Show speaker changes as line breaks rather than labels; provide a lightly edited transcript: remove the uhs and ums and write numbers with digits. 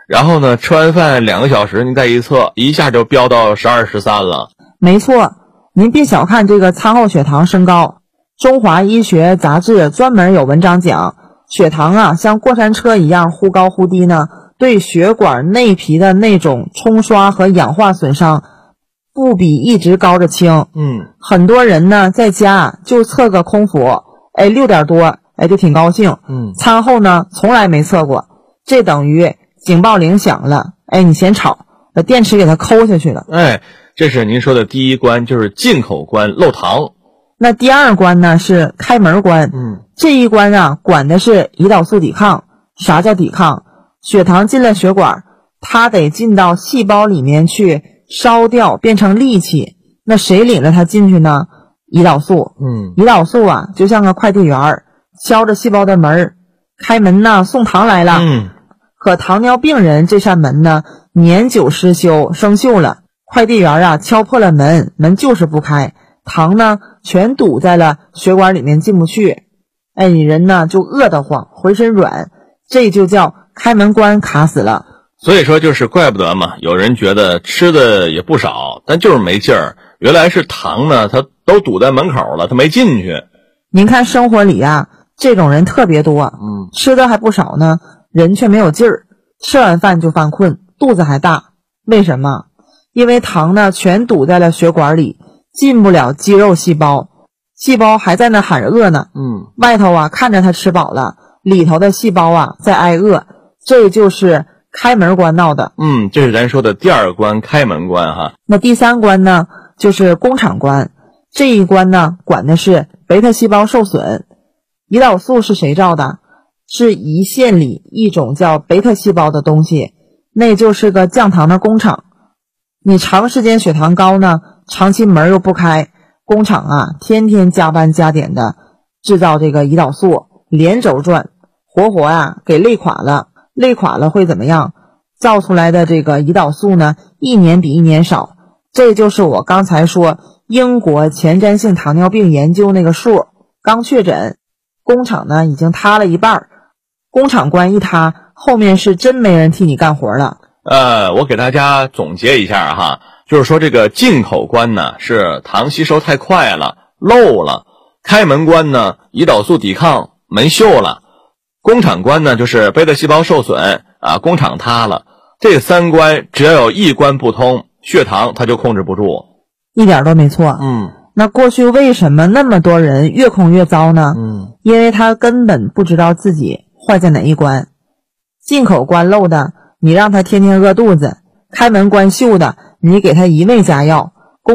然后呢，吃完饭2个小时你再一测，一下就飙到12、13了。
没错，您别小看这个餐后血糖升高，中华医学杂志专门有文章讲，血糖啊像过山车一样忽高忽低呢，对血管内皮的那种冲刷和氧化损伤不比一直高着轻。很多人呢在家就测个空腹，6点多就挺高兴。餐后呢从来没测过，这等于警报铃响了，你嫌吵，把电池给它抠下去了。
这是您说的第一关，就是进口关漏糖。
那第二关呢是开门关。这一关啊管的是胰岛素抵抗。啥叫抵抗？血糖进了血管，它得进到细胞里面去烧掉，变成力气。那谁领着它进去呢？胰岛素。胰岛素啊就像个快递员，敲着细胞的门，开门呢，送糖来了。可糖尿病人这扇门呢年久失修生锈了，快递员啊敲破了门，门就是不开，糖呢全堵在了血管里面进不去。你人呢就饿得慌，浑身软，这就叫开门关卡死了。
所以说就是怪不得嘛，有人觉得吃的也不少，但就是没劲儿，原来是糖呢它都堵在门口了，它没进去。
您看生活里啊这种人特别多，吃的还不少呢，人却没有劲儿，吃完饭就犯困，肚子还大。为什么？因为糖呢全堵在了血管里，进不了肌肉细胞，细胞还在那喊饿呢。外头啊看着它吃饱了，里头的细胞啊在挨饿，这就是开门关闹的。
这是咱说的第二关，开门关哈。
那第三关呢就是工厂关。这一关呢管的是贝塔细胞受损。胰岛素是谁造的？是胰腺里一种叫贝塔细胞的东西，那就是个降糖的工厂。你长时间血糖高呢，长期门又不开，工厂啊天天加班加点的制造这个胰岛素，连轴转，活啊给累垮了。累垮了会怎么样？造出来的这个胰岛素呢一年比一年少。这就是我刚才说英国前瞻性糖尿病研究那个数，刚确诊，工厂呢已经塌了一半，工厂关一塌，后面是真没人替你干活了。
我给大家总结一下哈，就是说这个进口关呢是糖吸收太快了，漏了；开门关呢胰岛素抵抗，门锈了；工厂关呢就是贝塔细胞受损工厂塌了。这三关只要有一关不通，血糖它就控制不住。
一点都没错。那过去为什么那么多人越控越糟呢？因为他根本不知道自己坏在哪一关。进口关漏的，你让他天天饿肚子；开门关锈的，你给他一味加药；